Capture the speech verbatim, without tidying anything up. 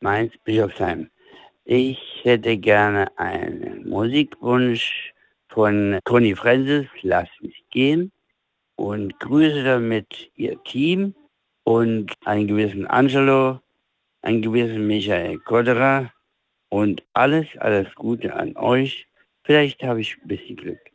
Mainz-Bischofsheim. Ich hätte gerne einen Musikwunsch von Conny Francis, „Lass mich gehen“, und grüße damit ihr Team und einen gewissen Angelo, einen gewissen Michael Kodderer und alles, alles Gute an euch. Vielleicht habe ich 'n bisschen Glück.